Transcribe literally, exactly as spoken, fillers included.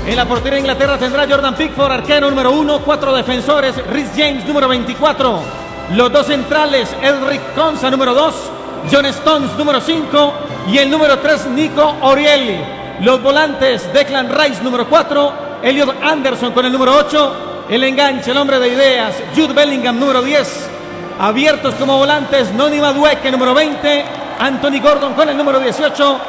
En la portería Inglaterra tendrá Jordan Pickford, arquero número uno, cuatro defensores, Reece James número veinticuatro, los dos centrales, Elric Konsa número dos, John Stones número cinco y el número tres, Nico Orielli. Los volantes, Declan Rice número cuatro, Elliot Anderson con el número ocho, el enganche, el hombre de ideas, Jude Bellingham número diez, abiertos como volantes, Noni Madueke número veinte, Anthony Gordon con el número dieciocho.